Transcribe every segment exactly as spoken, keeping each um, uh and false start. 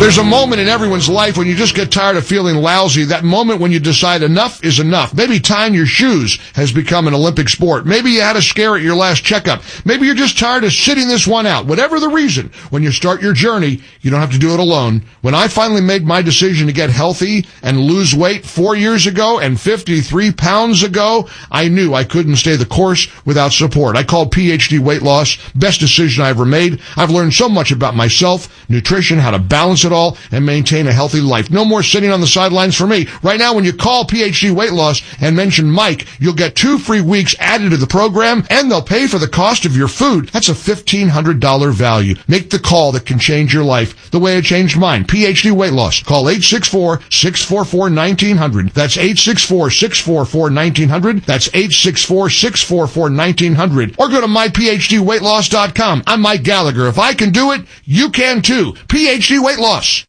There's a moment in everyone's life when you just get tired of feeling lousy. That moment when you decide enough is enough. Maybe tying your shoes has become an Olympic sport. Maybe you had a scare at your last checkup. Maybe you're just tired of sitting this one out. Whatever the reason, when you start your journey, you don't have to do it alone. When I finally made my decision to get healthy and lose weight four years ago and fifty-three pounds ago, I knew I couldn't stay the course without support. I called P H D Weight Loss. Best decision I ever made. I've learned so much about myself, nutrition, how to balance it all, and maintain a healthy life. No more sitting on the sidelines for me. Right now, when you call P H D Weight Loss and mention Mike, you'll get two free weeks added to the program, and they'll pay for the cost of your food. That's a fifteen hundred dollars value. Make the call that can change your life the way it changed mine. P H D Weight Loss. Call eight six four, six four four, one nine zero zero. That's eight six four, six four four, one nine zero zero. That's eight six four, six four four, one nine zero zero. Or go to my p h d weight loss dot com. I'm Mike Gallagher. If I can do it, you can too. P H D Weight Loss.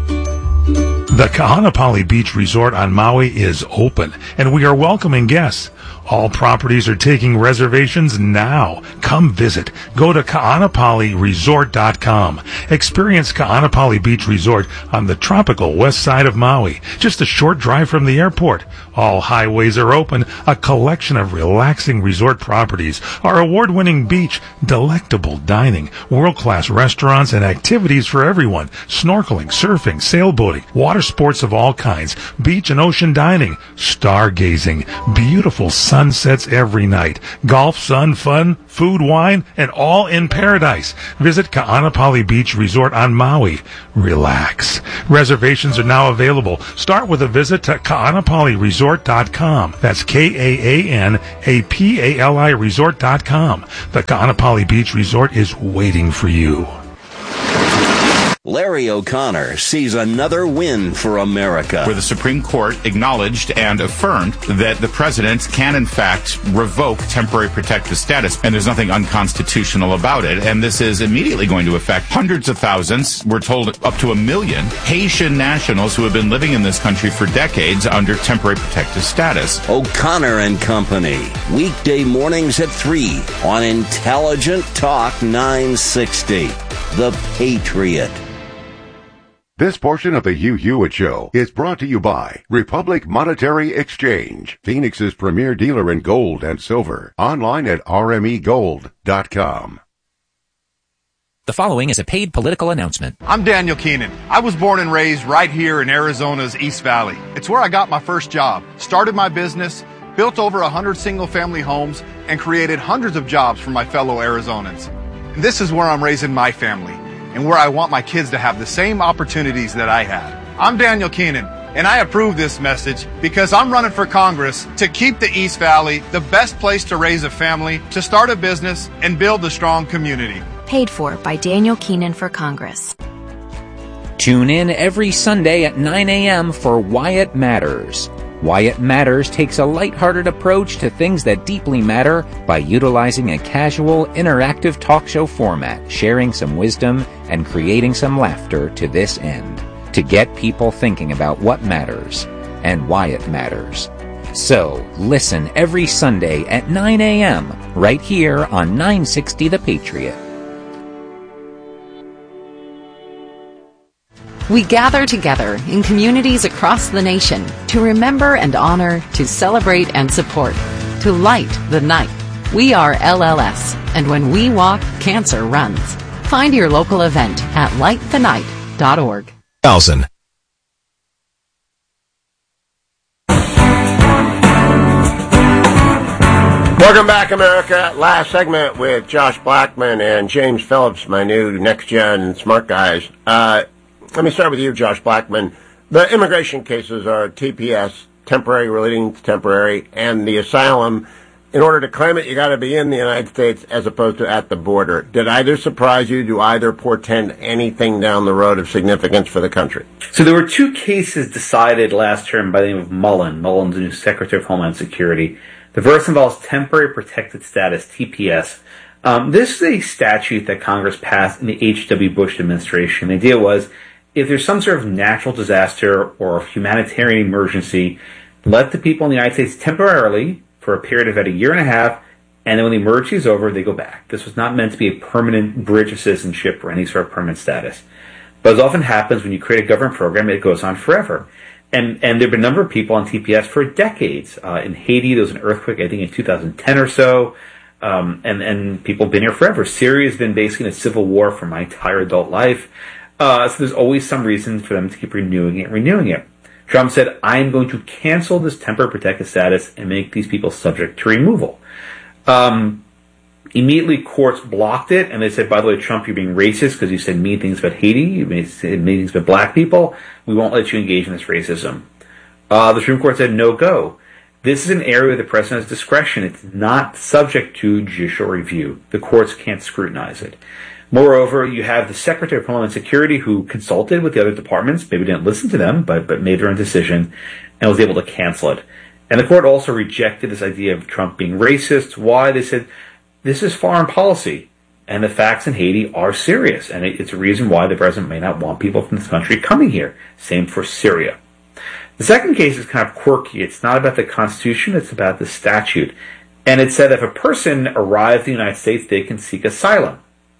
The Kahanapali Beach Resort on Maui is open, and we are welcoming guests. All properties are taking reservations now. Come visit. Go to kaanapali resort dot com. Experience Kaanapali Beach Resort on the tropical west side of Maui, just a short drive from the airport. All highways are open, a collection of relaxing resort properties, our award-winning beach, delectable dining, world-class restaurants, and activities for everyone. Snorkeling, surfing, sailboating, water sports of all kinds, beach and ocean dining, stargazing, beautiful sunsets every night, golf, sun, fun, food, wine, and all in paradise. Visit Kaanapali Beach Resort on Maui. Relax. Reservations are now available. Start with a visit to kaanapali resort dot com. That's K A A N A P A L I resort dot com. The Kaanapali Beach Resort is waiting for you. Larry O'Connor sees another win for America, where the Supreme Court acknowledged and affirmed that the president can, in fact, revoke temporary protected status, and there's nothing unconstitutional about it. And this is immediately going to affect hundreds of thousands, we're told up to a million, Haitian nationals who have been living in this country for decades under temporary protected status. O'Connor and Company, weekday mornings at three on Intelligent Talk nine sixty, The Patriot. This portion of the Hugh Hewitt Show is brought to you by Republic Monetary Exchange, Phoenix's premier dealer in gold and silver. Online at r m e gold dot com. The following is a paid political announcement. I'm Daniel Keenan. I was born and raised right here in Arizona's East Valley. It's where I got my first job, started my business, built over one hundred single-family homes, and created hundreds of jobs for my fellow Arizonans. And this is where I'm raising my family, and where I want my kids to have the same opportunities that I had. I'm Daniel Keenan, and I approve this message because I'm running for Congress to keep the East Valley the best place to raise a family, to start a business, and build a strong community. Paid for by Daniel Keenan for Congress. Tune in every Sunday at nine a.m. for Why It Matters. Why It Matters takes a lighthearted approach to things that deeply matter by utilizing a casual, interactive talk show format, sharing some wisdom and creating some laughter to this end, to get people thinking about what matters and why it matters. So, listen every Sunday at nine a.m. right here on nine sixty The Patriot. We gather together in communities across the nation to remember and honor, to celebrate and support, to light the night. We are L L S, and when we walk, cancer runs. Find your local event at light the night dot org. Thousand. Welcome back, America. Last segment with Josh Blackman and James Phillips, my new next-gen smart guys. Uh, let me start with you, Josh Blackman. The immigration cases are T P S, temporary relating to temporary, and the asylum. In order to claim it, you got to be in the United States as opposed to at the border. Did either surprise you? Do either portend anything down the road of significance for the country? So there were two cases decided last term by the name of Mullen. Mullen's the new Secretary of Homeland Security. The first involves temporary protected status, T P S. Um, this is a statute that Congress passed in the H W. Bush administration. The idea was, if there's some sort of natural disaster or humanitarian emergency, let the people in the United States temporarily, for a period of about a year and a half, and then when the emergency is over, they go back. This was not meant to be a permanent bridge of citizenship or any sort of permanent status. But as often happens when you create a government program, it goes on forever. And and there have been a number of people on T P S for decades. Uh, in Haiti, there was an earthquake, I think, in two thousand ten or so. Um, and, and people have been here forever. Syria has been basically in a civil war for my entire adult life. Uh, so there's always some reason for them to keep renewing it and renewing it. Trump said, I'm going to cancel this temporary protected status and make these people subject to removal. Um, immediately, courts blocked it, and they said, by the way, Trump, you're being racist because you said mean things about Haiti, you said mean things about black people. We won't let you engage in this racism. Uh, the Supreme Court said, no go. This is an area where the president has discretion. It's not subject to judicial review. The courts can't scrutinize it. Moreover, you have the Secretary of Homeland Security who consulted with the other departments, maybe didn't listen to them, but, but made their own decision, and was able to cancel it. And the court also rejected this idea of Trump being racist. Why? They said, this is foreign policy, and the facts in Haiti are serious, and it's a reason why the president may not want people from this country coming here. Same for Syria. The second case is kind of quirky. It's not about the Constitution, it's about the statute. And it said if a person arrives in the United States, they can seek asylum.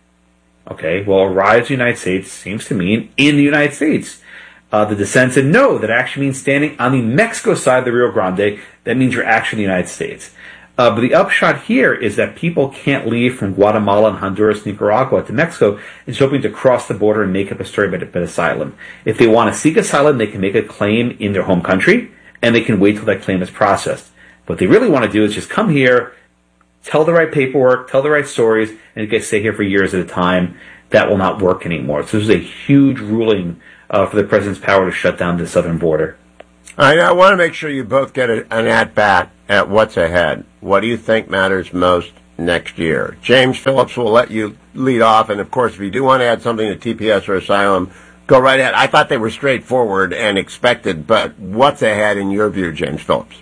Okay, well, arrives in the United States seems to mean in the United States. Uh, the dissent said no, that actually means standing on the Mexico side of the Rio Grande. That means you're actually in the United States. Uh, but the upshot here is that people can't leave from Guatemala and Honduras, Nicaragua to Mexico and just hoping to cross the border and make up a story about, about asylum. If they want to seek asylum, they can make a claim in their home country, and they can wait till that claim is processed. What they really want to do is just come here, tell the right paperwork, tell the right stories, and you can stay here for years at a time. That will not work anymore. So this is a huge ruling uh, for the president's power to shut down the southern border. All right, I want to make sure you both get a, an at-bat at what's ahead. What do you think matters most next year? James Phillips will let you lead off, and of course, if you do want to add something to T P S or asylum, go right ahead. I thought they were straightforward and expected, but what's ahead in your view, James Phillips?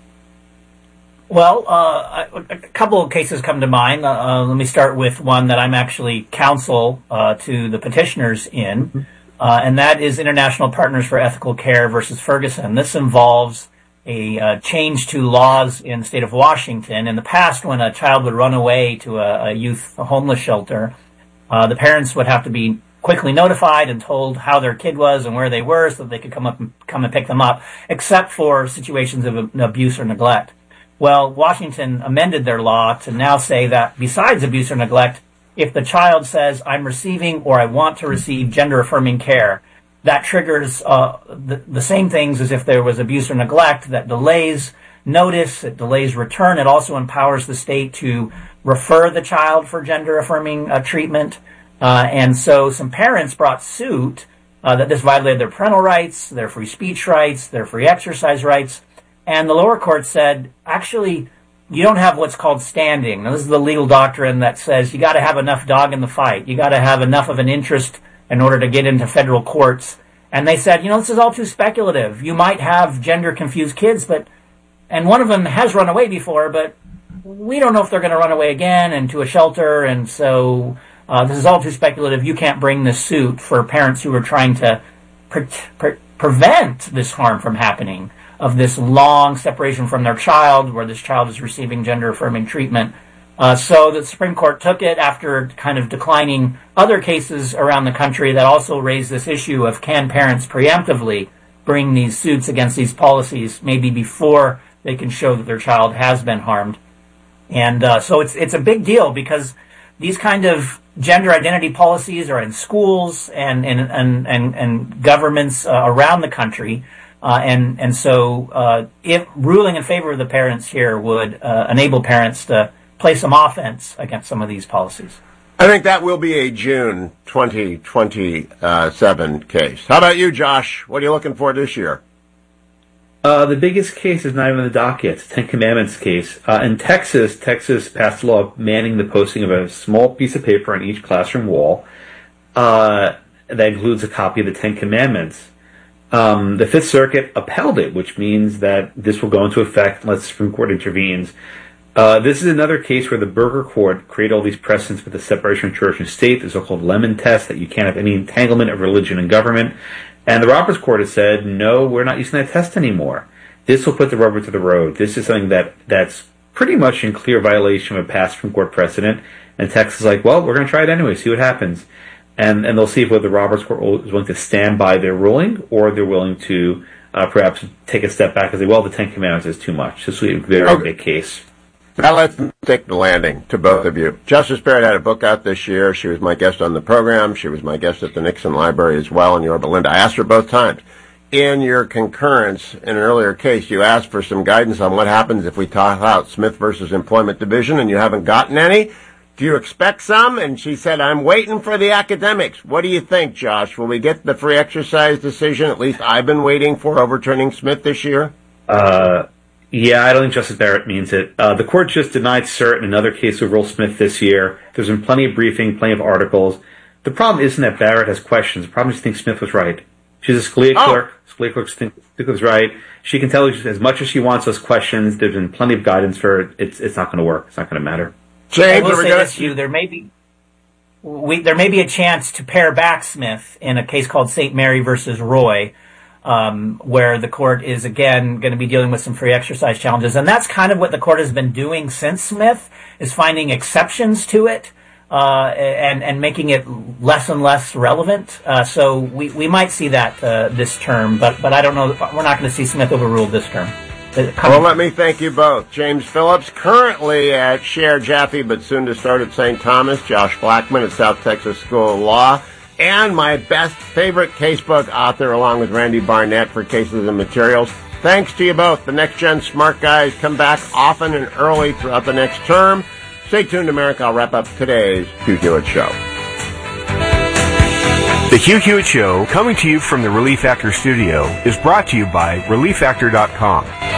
Well, uh, a couple of cases come to mind. Uh, let me start with one that I'm actually counsel uh, to the petitioners in, uh, and that is International Partners for Ethical Care versus Ferguson. This involves a uh, change to laws in the state of Washington. In the past, when a child would run away to a, a youth homeless shelter, uh, the parents would have to be quickly notified and told how their kid was and where they were so that they could come up and come and pick them up, except for situations of abuse or neglect. Well, Washington amended their law to now say that besides abuse or neglect, if the child says, I'm receiving or I want to receive gender-affirming care, that triggers uh, the, the same things as if there was abuse or neglect that delays notice, it delays return. It also empowers the state to refer the child for gender-affirming uh, treatment. Uh, and so some parents brought suit uh, that this violated their parental rights, their free speech rights, their free exercise rights. And the lower court said, actually, you don't have what's called standing. Now, this is the legal doctrine that says you got to have enough dog in the fight. You got to have enough of an interest in order to get into federal courts. And they said, you know, this is all too speculative. You might have gender-confused kids, but, and one of them has run away before, but we don't know if they're going to run away again and to a shelter, and so uh, this is all too speculative. You can't bring this suit for parents who are trying to pre- pre- prevent this harm from happening, of this long separation from their child, where this child is receiving gender-affirming treatment. Uh, so the Supreme Court took it after kind of declining other cases around the country that also raised this issue of can parents preemptively bring these suits against these policies, maybe before they can show that their child has been harmed. And uh, so it's it's a big deal because these kind of gender identity policies are in schools and and and and, and governments uh, around the country. Uh, and and so uh, if ruling in favor of the parents here would uh, enable parents to play some offense against some of these policies. I think that will be a June twenty twenty-seven case. How about you, Josh? What are you looking for this year? Uh, the biggest case is not even the docket. It's the Ten Commandments case. Uh, in Texas, Texas passed a law banning the posting of a small piece of paper on each classroom wall uh, that includes a copy of the Ten Commandments. Um, the Fifth Circuit upheld it, which means that this will go into effect unless the Supreme Court intervenes. Uh, this is another case where the Berger Court created all these precedents with the separation of church and state, the so-called Lemon test, that you can't have any entanglement of religion and government. And the Roberts Court has said, no, we're not using that test anymore. This will put the rubber to the road. This is something that that's pretty much in clear violation of a past Supreme Court precedent. And Texas is like, well, we're going to try it anyway, see what happens. and, and they'll see whether the Roberts Court is willing to stand by their ruling or they're willing to uh, perhaps take a step back and say, well, the Ten Commandments is too much. This will be a very okay. big case. Now let's take the landing to both of you. Justice Barrett had a book out this year. She was my guest on the program. She was my guest at the Nixon Library as well in Yorba Linda. I asked her both times. In your concurrence in an earlier case, you asked for some guidance on what happens if we toss out Smith versus Employment Division, and you haven't gotten any. Do you expect some? And she said, I'm waiting for the academics. What do you think, Josh? Will we get the free exercise decision, at least I've been waiting for, overturning Smith this year? Uh... Yeah, I don't think Justice Barrett means it. Uh, the court just denied cert in another case of Earl Smith this year. There's been plenty of briefing, plenty of articles. The problem isn't that Barrett has questions. The problem is she thinks Smith was right. She's a Scalia oh. clerk. Scalia clerk thinks Smith was right. She can tell you as much as she wants those questions. There's been plenty of guidance for it. It's, it's not going to work. It's not going to matter. James, I will are we say gonna... this to you. There may be, we, there may be a chance to pare back Smith in a case called Saint Mary versus Roy, Um, where the court is, again, going to be dealing with some free exercise challenges. And that's kind of what the court has been doing since Smith, is finding exceptions to it uh, and, and making it less and less relevant. Uh, so we, we might see that uh, this term, but, but I don't know. We're not going to see Smith overruled this term. Well, let me thank you both. James Phillips, currently at Share Jaffe, but soon to start at Saint Thomas. Josh Blackman at South Texas School of Law. And my best favorite casebook author, along with Randy Barnett for Cases and Materials. Thanks to you both. The Next Gen Smart Guys come back often and early throughout the next term. Stay tuned, America. I'll wrap up today's Hugh Hewitt Show. The Hugh Hewitt Show, coming to you from the Relief Factor studio, is brought to you by relief factor dot com.